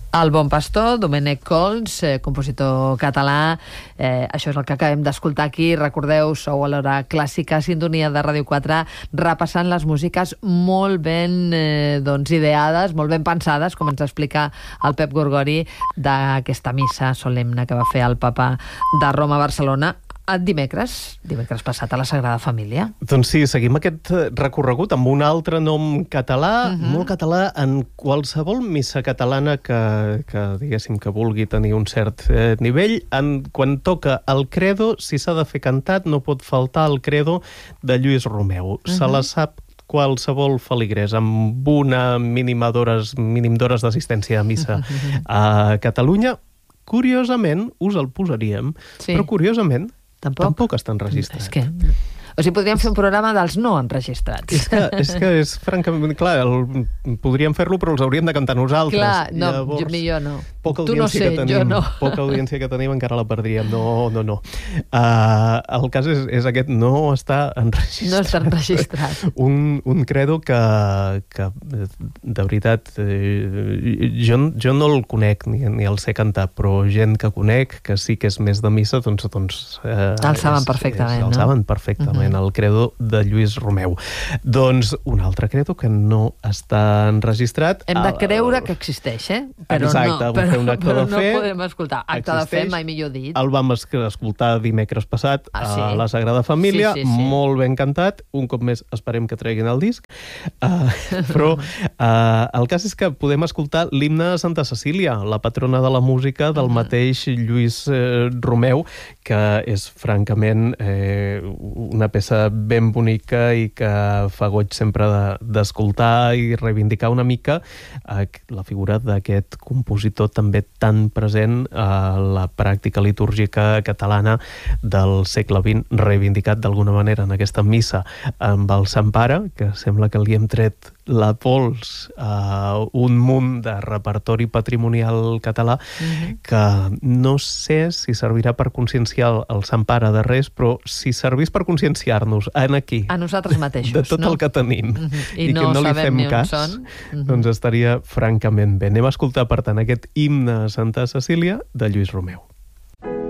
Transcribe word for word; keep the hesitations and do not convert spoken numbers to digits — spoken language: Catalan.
El Bon Pastor, Domènec Cols, eh, compositor català. Eh, això és el que acabem d'escoltar aquí. Recordeu, sou a l'Hora Clàssica, sintonia de Ràdio quatre, repassant les músiques molt ben eh, doncs, ideades, molt ben pensades, com ens explica el Pep Gorgori, d'aquesta missa solemne que va fer el papa de Roma a Barcelona dimecres, dimecres passat a la Sagrada Família. Doncs sí, seguim aquest recorregut amb un altre nom català, uh-huh. molt català, en qualsevol missa catalana que, que diguéssim, que vulgui tenir un cert eh, nivell. En, quan toca el credo, si s'ha de fer cantat, no pot faltar el credo de Lluís Romeu. Uh-huh. Se la sap qualsevol feligrès amb una mínima d'hores, mínim d'hores d'assistència a missa uh-huh. a Catalunya. Curiosament, us el posaríem, sí. però curiosament Tampoc. Tampoc està enregistrat. És que... O sigui, podríem fer un programa dels no enregistrats. És que és, que és francament... Clar, el, podríem fer-lo, però els hauríem de cantar nosaltres. Clar, no, Llavors, jo, millor no. Poca tu no sé, que tenim, jo no. Poca audiència que tenim encara la perdríem. No, no, no. Uh, el cas és, és aquest, no està enregistrat. No està enregistrat. un, un credo que, que de veritat, eh, jo, jo no el conec ni, ni el sé cantar, però gent que conec, que sí que és més de missa, doncs... doncs eh, el saben perfectament, és, no? El saben perfectament. Uh-huh. El credo de Lluís Romeu. Doncs un altre credo que no està enregistrat. Hem de creure que existeix, eh? Però Exacte, no, però, un acte però de no fe. podem escoltar. Acte existeix, de fe, mai millor dit. El vam escoltar dimecres passat ah, sí? a la Sagrada Família, sí, sí, sí. molt ben cantat. Un cop més esperem que treguin el disc. Uh, però uh, el cas és que podem escoltar l'himne de Santa Cecília, la patrona de la música del uh-huh. mateix Lluís eh, Romeu, que és francament eh, una peça ben bonica i que fa goig sempre d'escoltar de, i reivindicar una mica eh, la figura d'aquest compositor també tan present a la pràctica litúrgica catalana del segle vint, reivindicat d'alguna manera en aquesta missa amb el Sant Pare, que sembla que li hem tret la pols a uh, un munt de repertori patrimonial català uh-huh. que no sé si servirà per conscienciar el Sant Pare de res, però si servís per conscienciar-nos en aquí a nosaltres mateixos, de tot no? el que tenim uh-huh. I, i no que no li fem cas, uh-huh. doncs estaria francament bé. Anem a escoltar, per tant, aquest himne a Santa Cecília de Lluís Romeu.